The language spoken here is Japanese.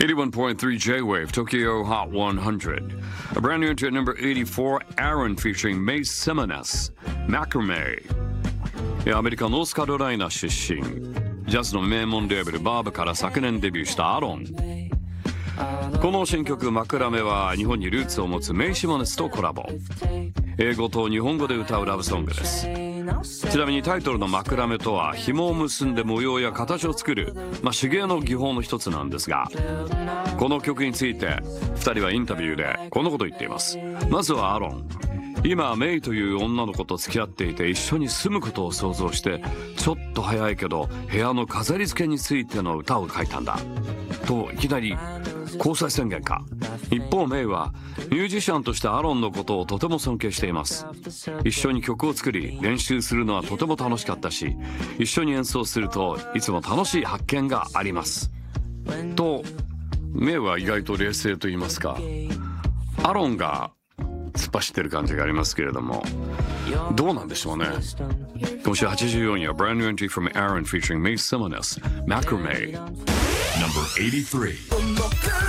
81.3 J-Wave, Tokyo Hot 100. A brand new entry at number 84, Aaron featuring May Simones, Macrame. アメリカノースカロライナ出身、ジャズの名門レーベルバーブから昨年デビューしたアロン。この新曲マクラメは日本にルーツを持つメイ・シモネスとコラボ。英語と日本語で歌うラブソングです。ちなみにタイトルのマクラメとは紐を結んで模様や形を作る、手芸の技法の一つなんですが、この曲について2人はインタビューでこんなことを言っています。まずはアロン、今メイという女の子と付き合っていて一緒に住むことを想像して、ちょっと早いけど部屋の飾り付けについての歌を書いたんだといきなり交際宣言か。一方メイはミュージシャンとしてアロンのことをとても尊敬しています。一緒に曲を作り練習するのはとても楽しかったし、一緒に演奏するといつも楽しい発見がありますと。メイは意外と冷静と言いますか、アロンが突っ走ってる感じがありますけれども、どうなんでしょうね。今週84位は Brand New Entry from Aaron featuring May Simones, Macrame. Number 83.